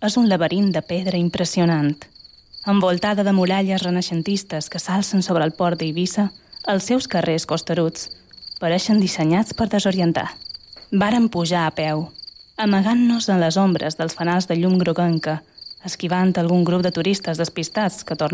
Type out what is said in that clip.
és un laberint de pedra impressionant. Envoltada de muralles renaixentistes que s'alcen sobre el port d'Eivissa, els seus carrers costeruts pareixen dissenyats per desorientar. Vàrem pujar a peu, amagant-nos en les ombres dels fanals de llum groguenca, esquivant algun grup de turistes despistats que tornaven